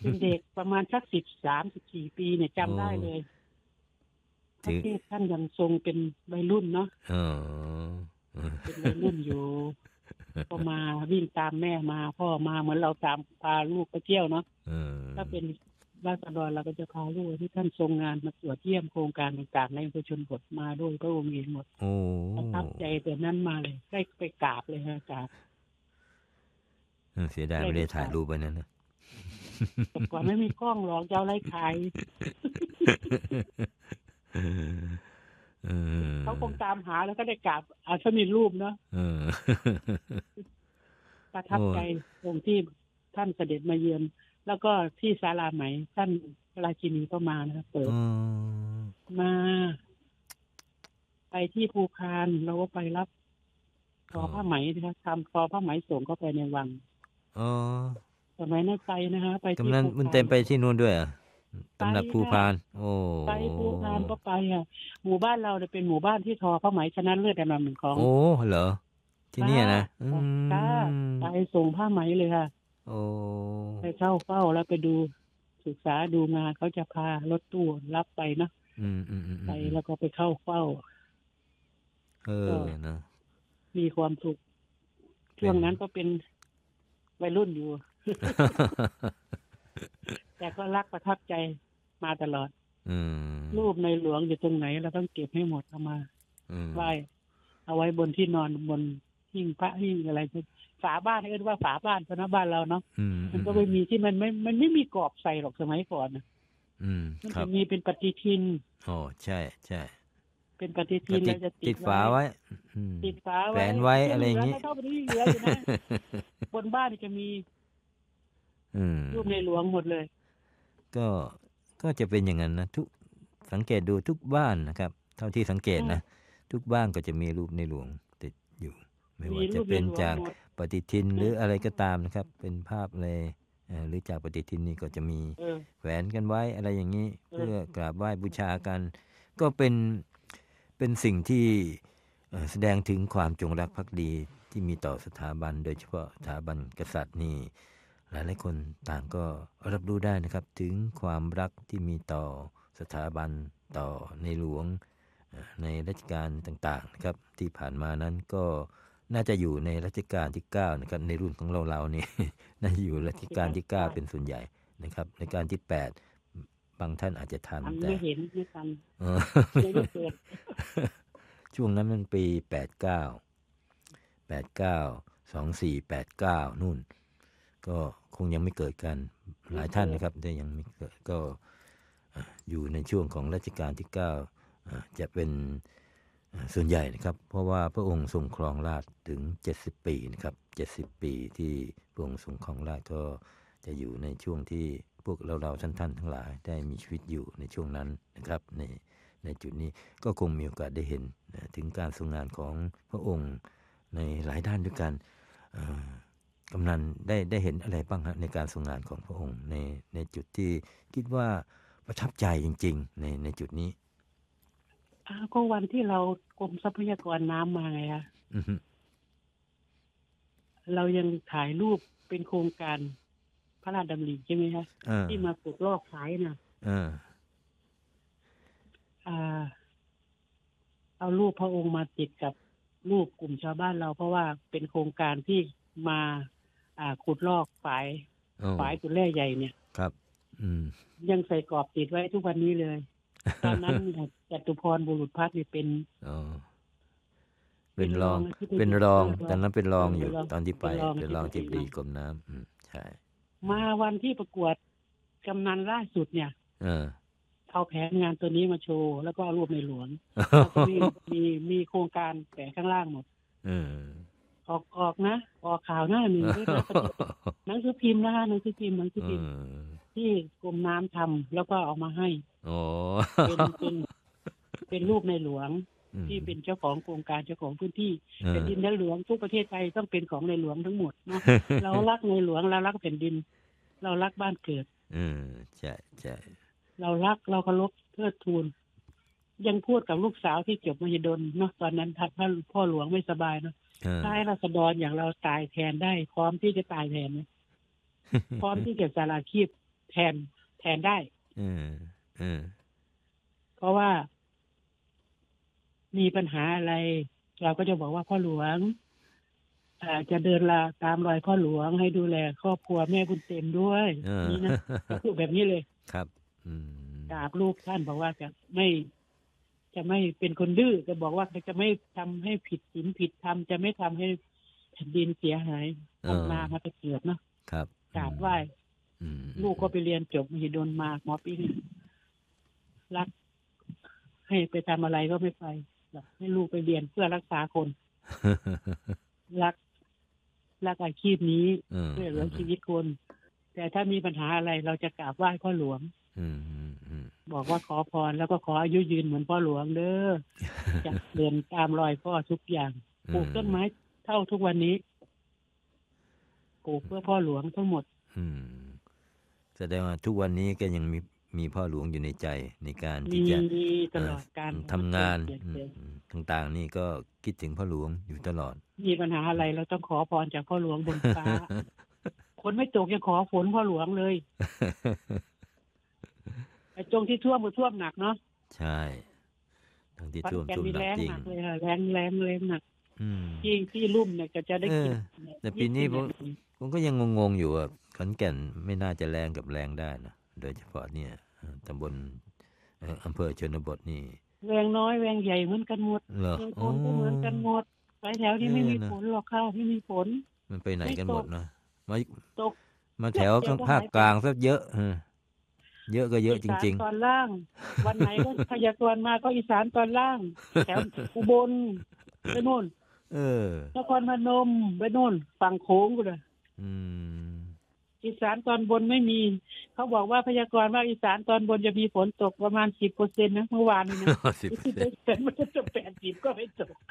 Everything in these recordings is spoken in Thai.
เป็นเด็กประมาณสัก13-14 ปีเนี่ยจำได้เลยพระเทศท่านยังทรงเป็นวัยรุ่นเนาะเป็นวัยรุ่นอยู่ก็มาวิ่งตามแม่มาพ่อมาเหมือนเราตามพาลูกไปเที่ยวเนาะถ้าเป็นราษฎรเราก็จะพาลูกที่ท่านทรงงานมาตรวจเยี่ยมโครงการต่างๆในอำเภอชนบทมาด้วยพระองค์เองหมดประทับใจแต่นั้นมาเลยได้ไปกราบเลยฮะกราบเสียดายไม่ได้ถ่ายรูปไว้นั่นนะแต่ก่อนไม่มีกล้องหรอกจะเอาอะไรถ่ายเขาคงตามหาแล้วก็ได้กราบถ้ามีรูปเนาะประทับใจตรงที่ท่านเสด็จมาเยือนแล้วก็ที่ศาลาไหมท่านราชินีก็มานะครับเปิดมาไปที่ภูคารเราก็ไปรับทอผ้าไหมนะครับทำทอผ้าไหมส่งเข้าไปในวังสมัยนั้นไปนะฮะไปที่ภูคารมันเต็มไปที่นู่นด้วยอ่ะตำหนักภูพานไปภูพานก็ไปอ่ะหมู่บ้านเราเนี่ยเป็นหมู่บ้านที่ทอผ้าไหมชนะเลิศอันดับหนึ่งของเหรอที่นี่นะไปส่งผ้าไหมเลยค่ะไปเข้าเฝ้าแล้วไปดูศึกษาดูงานเขาจะพารถตู้รับไปนะไปแล้วก็ไปเข้าเฝ้านะมีความสุขช่วงนั้นก็เป็นวัยรุ่นอยู่ แต่ก็รักประทับใจมาตลอดรูปในหลวงอยู่ตรงไหนเราต้องเก็บให้หมดเอามาไหว้เอาไว้บนที่นอนบนหิ้งพระหิ้งอะไรฝาบ้านเรียกว่าฝาบ้านเพราะบ้านเราเนาะมันก็ไม่มีที่มันไม่มีกรอบใส่หรอกสมัยก่อนนะมันจะมีเป็นปฏิทินใช่ใช่เป็นปฏิทินเราจะติดฝาไว้ติดฝาไว้แขวนไว้อะไรอย่างนี้บนบ้านจะมีรูปในหลวงหมดเลยก็จะเป็นอย่างนั้นนะทุกสังเกตดูทุกบ้านนะครับเท่าที่สังเกตนะทุกบ้านก็จะมีรูปในหลวงติดอยู่ไม่ว่าจะเป็นจากปฏิทินหรืออะไรก็ตามนะครับเป็นภาพอะไรหรือจากปฏิทินนี่ก็จะมีแขวนกันไว้อะไรอย่างนี้เพื่อกราบไหว้บูชากันก็เป็นสิ่งที่แสดงถึงความจงรักภักดีที่มีต่อสถาบันโดยเฉพาะสถาบันกษัตริย์นี่หลายๆคนต่างก็รับรู้ได้นะครับถึงความรักที่มีต่อสถาบันต่อในหลวงในรัชกาลต่างๆนะครับที่ผ่านมานั้นก็น่าจะอยู่ในรัชกาลที่9นะครับในรุ่นของเรานี่น่าจะอยู่รัชกาลที่9เป็นส่วนใหญ่นะครับรัชกาลที่8บางท่านอาจจะทันแต่ไม่เห็นไม่ทันไม่เกิดช่วงนั้นมันปี2489นู่นก็คงยังไม่เกิดกันหลายท่านนะครับได้ยังไม่เกิดก็อยู่ในช่วงของรัชกาลที่9จะเป็นส่วนใหญ่นะครับเพราะว่าพระองค์ทรงครองราชย์ถึง70ปีนะครับ70ปีที่พระองค์ทรงครองราชย์ก็จะอยู่ในช่วงที่พวกเราท่านทั้งหลายได้มีชีวิตอยู่ในช่วงนั้นนะครับในจุดนี้ก็คงมีโอกาสได้เห็นถึงการทรงงานของพระองค์ในหลายด้านด้วยกันกำนันได้เห็นอะไรบ้างฮะในการทรงงานของพระองค์ในจุดที่คิดว่าประทับใจจริงๆในจุดนี้ก็วันที่เรากรมทรัพยากรน้ำมาไงคะเรายังถ่ายรูปเป็นโครงการพระราชดำริใช่ไหมคะที่มาปลูกลอกฝายนะเอารูปพระองค์มาติดกับรูปกลุ่มชาวบ้านเราเพราะว่าเป็นโครงการที่มาขุดลอกฝายตัวแร่ใหญ่เนี่ยครับยังใส่กรอบติดไว้ทุกวันนี้เลยตอนนั้นจตุพรบุรุษพัฒน์นี่เป็นรองตอนนั้นเป็นรองอยู่ตอนที่ไปเป็นรองที่ปรีกรมน้ำใช่มาวันที่ประกวดกำนันล่าสุดเนี่ยเอาแผนงานตัวนี้มาโชว์แล้วก็เอารูปในหลวงมีโครงการแปะข้างล่างหมดออกนะออกข่าวหน้าหนึ่งด้วยนะหนังสือพิมพ์นะคะหนังสือพิมพ์ที่กรมน้ำทำแล้วก็เอามาให้เป็นรูปในหลวงที่เป็นเจ้าของโครงการเจ้าของพื้นที่แผ่นดินในหลวงทุกประเทศไทยต้องเป็นของในหลวงทั้งหมดเนาะเรารักในหลวงเรารักแผ่นดินเรารักบ้านเกิดใช่ใช่เรารักเราเคารพเทิดทูนยังพูดกับลูกสาวที่จบมหิดลเนาะตอนนั้นถ้าพ่อหลวงไม่สบายเนาะถ้าให้ราษฎรอย่างเราตายแทนได้พร้อมที่จะตายแทนนะพร้อมที่จะสละชีพแทนได้ เพราะว่ามีปัญหาอะไรเราก็จะบอกว่าพ่อหลวงจะเดินตามรอยพ่อหลวงให้ดูแลครอบครัวแม่บุญเต็มด้วยนี่นะพูดแบบนี้เลยครับกราบลูกท่านบอกว่าจะไม่เป็นคนดื้อจะบอกว่าจะไม่ทำให้ผิดศีลผิดธรรมจะไม่ทำให้แผ่นดินเสียหายมาไปเกิดเนาะครับกราบไหว้ลูกก็ไปเรียนจบมหิดลมาหมอปีนี่รักให้ไปทำอะไรก็ไม่ไปให้ลูกไปเรียนเพื่อรักษาคน รักอาชีพนี้เพื่อเหลือชีวิตคนแต่ถ้ามีปัญหาอะไรเราจะกราบไหว้พ่อหลวงบอกว่าขอพรแล้วก็ขออายุยืนเหมือนพ่อหลวงเด้อ จะเดินตามรอยพ่อทุกอย่างปลูกต้นไม้เท่าทุกวันนี้ปลูกเพื่อพ่อหลวงทั้งหมดแสดงว่าทุกวันนี้ก็ยังมีพ่อหลวงอยู่ในใจในการที่จะตลอดการทำงานต่างๆนี่ก็คิดถึงพ่อหลวงอยู่ตลอดมีปัญหาอะไรเราต้องขอพรจากพ่อหลวงบนฟ้า คนไม่ตกยังขอฝนพ่อหลวงเลย ไอ้ตรงที่ท่วมมันท่วมหนักเนาะใช่ทั้งที่ท่วมหนักจริงแรงหนักที่ลุ่มเนี่ยก็จะได้กินแต่ปีนี้ผมก็ยังงงๆอยู่ว่าขอนแก่นไม่น่าจะแรงกับแรงได้นะโดยเฉพาะเนี่ยตำบลอำเภอชนบทนี่แรงน้อยแรงใหญ่เหมือนกันหมดคนก็เหมือนกันหมดไปแถวที่ไม่มีฝนหรอกข้าวที่มีฝนมันไปไหนกันหมดนะมาแถวภาคกลางซะเยอะเยอะก็เยอะจริงๆตอนล่างวันไหนก็พยากรณ์มาก็อีสานตอนล่างแถวอุบลไปโน่นนครพนมไปโน่นฝั่งโค้งก็เลยอีสานตอนบนไม่มีเขาบอกว่าพยากรณ์ว่าอีสานตอนบนจะมีฝนตกประมาณ 10% นะเมื่อวานนี้นะ 10% มันจะ80ก็ไม่ตก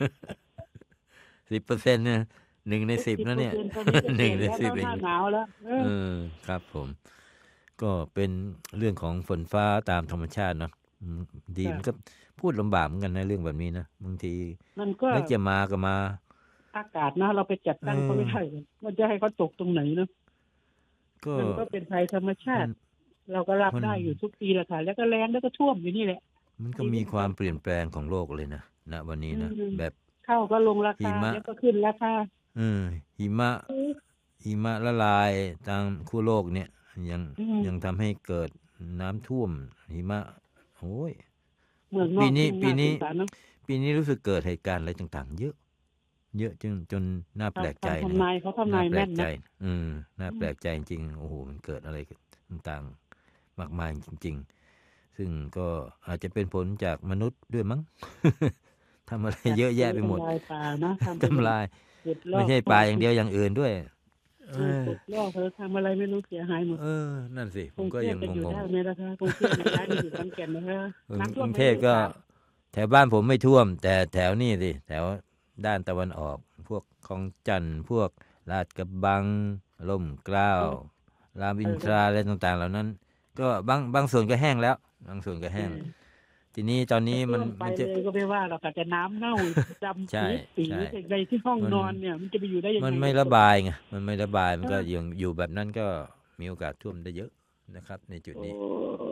10% เนี่ย1ใน10นะเนี่ย1ใน10เองหนาวแล้วครับผมก็เป็นเรื่องของฝนฟ้าตามธรรมชาติเนาะดีมันก็พูดลำบากเหมือนกันนะเรื่องแบบนี้นะบางทีนึกจะมาก็มาอากาศนะเราไปจัดตั้งเขาไม่ได้มันจะให้เขาตกตรงไหนเนาะมันก็เป็นภัยธรรมชาติเราก็รับได้อยู่ทุกปีแหละค่ะแล้วก็แล้งแล้วก็ท่วมอยู่นี่แหละมันก็มีความเปลี่ยนแปลงของโลกเลยนะณวันนี้นะแบบข้าวก็ลงราคาแล้วก็ขึ้นราคาหิมะละลายตามขั้วโลกเนี่ยยังทำให้เกิดน้ำท่วมหิมะโอ้ยปีนี้รู้สึกเกิดเหตุการณ์อะไรต่างๆเยอะจนน่าแปลกใจทำนายเขาทำนายแม่นนะน่าแปลกใจจริงๆโอ้โหมันเกิดอะไรต่างๆมากมายจริงๆซึ่งก็อาจจะเป็นผลจากมนุษย์ด้วยมั้ง ทำอะไรเยอะแยะไปหมดทำลายไม่ใช่ปลาอย่างเดียวอย่างอื่นด้วยล่อเธอทำอะไรไม่รู้เสียหายหมดนั่นสิผมก็ยังงงๆในราคากรุงเทพย้ายไปอยู่ขอนแก่นนะคะกรุงเทพก็แถวบ้านผมไม่ท่วมแต่แถวนี้สิแถวด้านตะวันออกพวกคลองจันทน์พวกลาดกระบังร่มเกล้ารามอินทราอะไรต่างๆเหล่านั้นก็บางส่วนก็แห้งแล้วบางส่วนก็แห้งทีนี้ตอนนี้มันจะก็ไม่ว่าเราอาจจะน้ำเน่าดำสีในที่ห้องนอนเนี่ยมันจะไปอยู่ได้ยังไงมันไม่ระบายไงมันไม่ระบายมันก็ยังอยู่แบบนั้นก็มีโอกาสท่วมได้เยอะนะครับในจุดนี้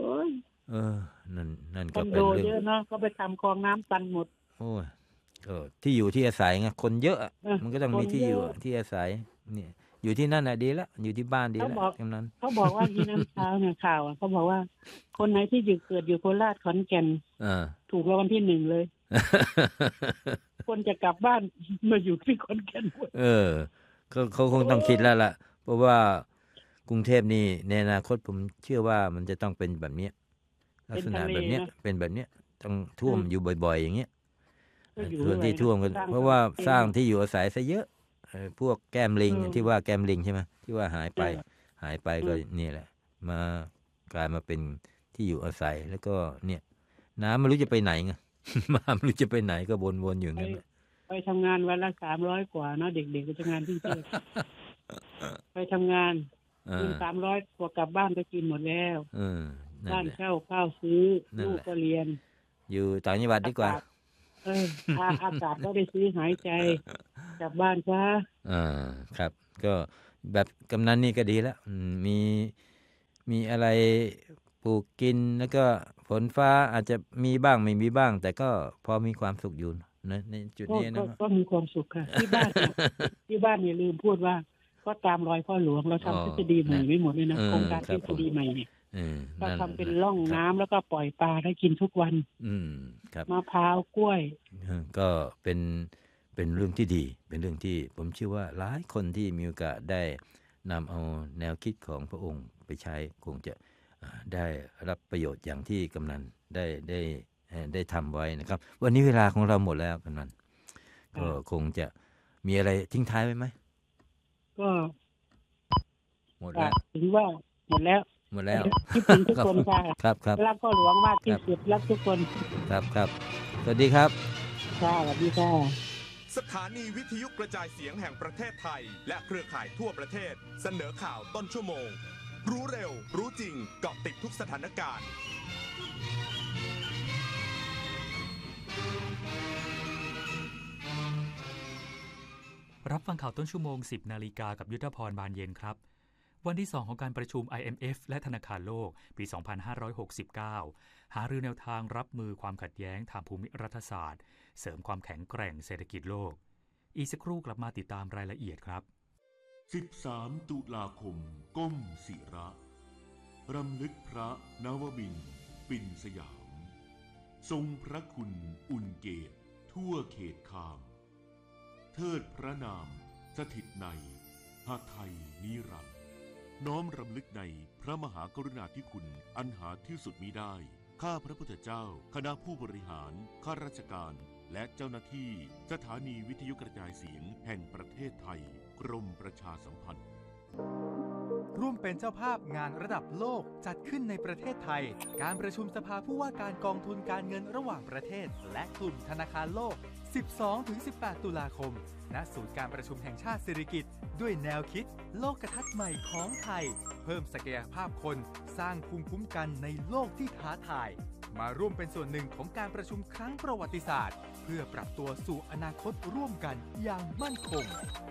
นั่นก็เป็นเรื่องเยอะเนาะก็ไปทำคลองน้ำตันหมดโอ้ที่อยู่ที่อาศัยไงคนเยอะมันก็ต้องมีที่อยู่ที่อาศัยเนี่ยอยู่ที่นั่นน่ะดีแล้วอยู่ที่บ้านดีแล้วแค่นั้นเขาบอกว่าที่น้ำเช้าเนี่ยข่าวเขาบอกว่าคนไหนที่เกิดอยู่โคราชขอนแก่นถูกรางวัลที่1เลยคนจะกลับบ้านมาอยู่ที่ขอนแก่นเขาคงต้องคิดแล้วล่ะเพราะว่ากรุงเทพนี่ในอนาคตผมเชื่อว่ามันจะต้องเป็นแบบนี้ลักษณะแบบนี้เป็นแบบนี้ต้องท่วมอยู่บ่อยๆอย่างเงี้ยส่วนที่ท่วมกันเพราะว่าสร้างที่อยู่อาศัยซะเยอะพวกแก้มลิงที่ว่าแก้มลิงใช่ไหมที่ว่าหายไปก็นี่แหละมากลายมาเป็นที่อยู่อาศัยแล้วก็เนี่ยน้ำไม่รู้จะไปไหนไงมาไม่รู้จะไปไหนก็วนๆอยู่งั้นไปทำงานวันละ300กว่าเนาะเด็กๆไปทำงานที่เที่ยวไปทำงาน300กว่ากลับบ้านก็กินหมดแล้วบ้านเช่าข้าวซื้อลูกก็เรียนอยู่ต่างจังหวัดดีกว่าอากาศก็ได้ซื้อหายใจกลับบ้านซะครับก็แบบกำนันนี่ก็ดีแล้วมีอะไรปลูกกินแล้วก็ฝนฟ้าอาจจะมีบ้างไม่มีบ้างแต่ก็พอมีความสุขอยู่นะในจุดนี้นะก็มีความสุขค่ะที่บ้านเนี่ยที่บ้านอย่าลืมพูดว่าก็ตามรอยพ่อหลวงเราทำทฤษฎีใหม่ไม่หมดเลยนะโครงการทฤษฎีใหม่เนี่ยก็ทำเป็นร่องน้ำแล้วก็ปล่อยปลาให้กินทุกวันครับมะพร้าวกล้วยก็เป็นเรื่องที่ดีเป็นเรื่องที่ผมเชื่อว่าหลายคนที่มีโอกาสได้นำเอาแนวคิดของพระองค์ไปใช้คงจะได้รับประโยชน์อย่างที่กำนันได้ทำไว้นะครับวันนี้เวลาของเราหมดแล้วกำนันก็คงจะมีอะไรทิ้งท้ายไว้ไหมก็หมดแล้วถึงว่าหมดแล้วคิดถึงทุกคนค่ะครับรักพ่อหลวงมากที่สุดรักทุกคนครับสวัสดีครับสวัสดีค่ะสถานีวิทยุกระจายเสียงแห่งประเทศไทยและเครือข่ายทั่วประเทศเสนอข่าวต้นชั่วโมงรู้เร็วรู้จริงเกาะติดทุกสถานการณ์รับฟังข่าวต้นชั่วโมง 10 นาฬิกากับยุทธพรบานเย็นครับวันที่ 2 ของการประชุม IMF และธนาคารโลกปี 2569 หารือแนวทางรับมือความขัดแย้งทางภูมิรัฐศาสตร์เสริมความแข็งแกร่งเศรษฐกิจโลกอีกสักครู่กลับมาติดตามรายละเอียดครับ 13 ตุลาคมก้มศิระรำลึกพระนวมินทร์ปิ่นสยามทรงพระคุณอุ่นเกตทั่วเขตคามเทิดพระนามสถิตในหไทยนิรันดร์น้อมรำลึกในพระมหากรุณาธิคุณอันหาที่สุดมิได้ข้าพระพุทธเจ้าคณะผู้บริหารข้าราชการและเจ้าหน้าที่สถานีวิทยุกระจายเสียงแห่งประเทศไทยกรมประชาสัมพันธ์ร่วมเป็นเจ้าภาพงานระดับโลกจัดขึ้นในประเทศไทยการประชุมสภาผู้ว่าการกองทุนการเงินระหว่างประเทศและกลุ่มธนาคารโลก 12-18 ตุลาคมณศูนย์การประชุมแห่งชาติสิริกิติ์ด้วยแนวคิดโลกทัศน์ใหม่ของไทยเพิ่มศักยภาพคนสร้างภูมิคุ้มกันในโลกที่ท้าทายมาร่วมเป็นส่วนหนึ่งของการประชุมครั้งประวัติศาสตร์เพื่อปรับตัวสู่อนาคตร่วมกันอย่างมั่นคง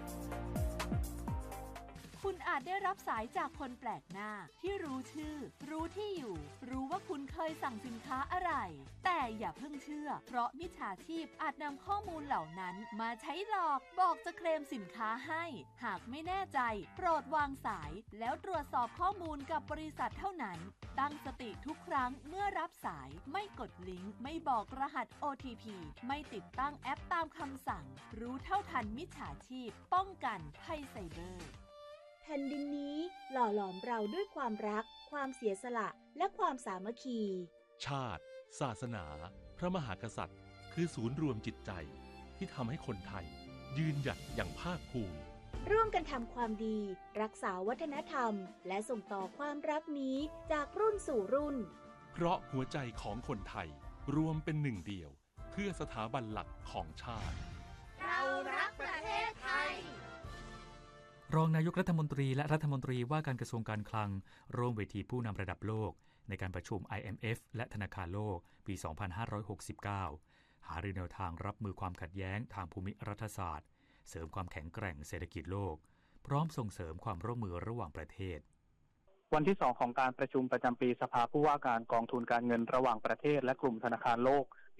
คุณอาจได้รับสายจากคนแปลกหน้าที่รู้ชื่อรู้ที่อยู่รู้ว่าคุณเคยสั่งสินค้าอะไรแต่อย่าเพิ่งเชื่อเพราะมิจฉาชีพอาจนำข้อมูลเหล่านั้นมาใช้หลอกบอกจะเคลมสินค้าให้หากไม่แน่ใจโปรดวางสายแล้วตรวจสอบข้อมูลกับบริษัทเท่านั้นตั้งสติทุกครั้งเมื่อรับสายไม่กดลิงก์ไม่บอกรหัส OTP ไม่ติดตั้งแอปตามคำสั่งรู้เท่าทันมิจฉาชีพป้องกันภัยไซเบอร์แผ่นดินนี้หล่อหลอมเราด้วยความรักความเสียสละและความสามัคคีชาติศาสนาพระมหากษัตริย์คือศูนย์รวมจิตใจที่ทำให้คนไทยยืนหยัดอย่างภาคภูมิร่วมกันทำความดีรักษาวัฒนธรรมและส่งต่อความรักนี้จากรุ่นสู่รุ่นเพราะหัวใจของคนไทยรวมเป็นหนึ่งเดียวเพื่อสถาบันหลักของชาติเรารักประเทศไทยรองนายกรัฐมนตรีและรัฐมนตรีว่าการกระทรวงการคลังร่วมเวทีผู้นำระดับโลกในการประชุม IMF และธนาคารโลกปี 2569 หารือแนวทางรับมือความขัดแย้งทางภูมิรัฐศาสตร์เสริมความแข็งแกร่งเศรษฐกิจโลกพร้อมส่งเสริมความร่วมมือระหว่างประเทศวันที่ 2 ของการประชุมประจำปีสภาผู้ว่าการกองทุนการเงินระหว่างประเทศและกลุ่มธนาคารโลกปี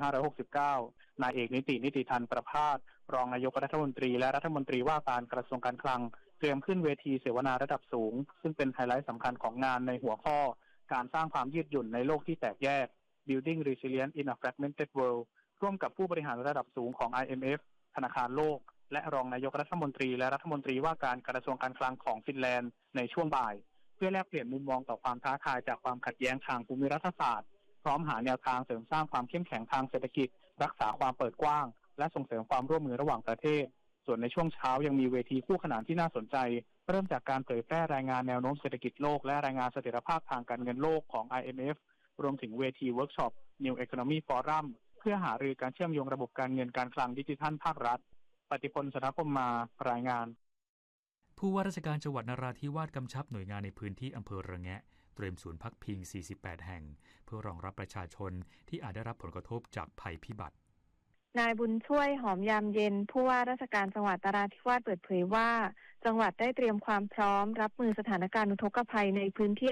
2569 นายเอกนิติธันประภาสรองนายกรัฐมนตรีและรัฐมนตรีว่าการกระทรวงการคลังเตรียมขึ้นเวทีเสวนาระดับสูงซึ่งเป็นไฮไลท์สำคัญของงานในหัวข้อการสร้างความยืดหยุ่นในโลกที่แตกแยก Building Resilience in a Fragmented World ร่วมกับผู้บริหารระดับสูงของ IMF ธนาคารโลกและรองนายกรัฐมนตรีและรัฐมนตรีว่าการกระทรวงการคลังของฟินแลนด์ในช่วงบ่ายเพื่อแลกเปลี่ยนมุมมองต่อความท้าทายจากความขัดแย้งทางภูมิรัฐศาสตร์พร้อมหาแนวทางเสริมสร้างความเข้มแข็งทางเศรษฐกิจรักษาความเปิดกว้างและส่งเสริมความร่วมมือระหว่างประเทศส่วนในช่วงเช้ายังมีเวทีคู่ขนานที่น่าสนใจเริ่มจากการเผยแพร่รายงานแนวโน้มเศรษฐกิจโลกและรายงานเสถียรภาพทางการเงินโลกของ IMF รวมถึงเวทีเวิร์กช็อป New Economy Forum เพื่อหารือการเชื่อมโยงระบบการเงินการคลังดิจิทัลภาครัฐปฏิพล สถาพรมารายงานผู้ว่าราชการจังหวัดนราธิวาสกำชับหน่วยงานในพื้นที่อำเภอระแงะเตรียมศูนย์พักพิง 48 แห่งเพื่อรองรับประชาชนที่อาจได้รับผลกระทบจากภัยพิบัตินายบุญช่วยหอมยามเย็นผู้ว่าราชการจังหวัดนราธิวาสเปิดเผยว่าจังหวัดได้เตรียมความพร้อมรับมือสถานการณ์อุทกภัยในพื้นที่